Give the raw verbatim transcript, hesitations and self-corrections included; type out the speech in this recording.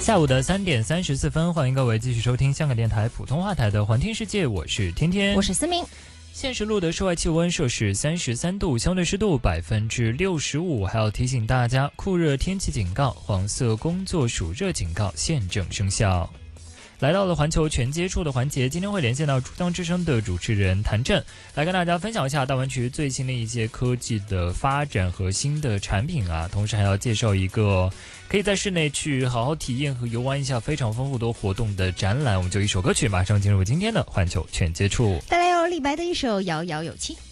下午的三点三十四分，欢迎各位继续收听香港电台普通话台的环听世界，我是天天， 我是思明。 现实录的室外气温摄氏三十三度，相对湿度百分之六十五。还要提醒大家，酷热天气警告、黄色工作暑热警告现正生效。来到了环球全接触的环节，今天会连线到珠江之声的主持人谭震，来跟大家分享一下大湾区最新的一些科技的发展和新的产品啊，同时还要介绍一个可以在室内去好好体验和游玩一下非常丰富多活动的展览。我们就一首歌曲马上进入今天的环球全接触， 带来由李白的一首《遥遥有期》。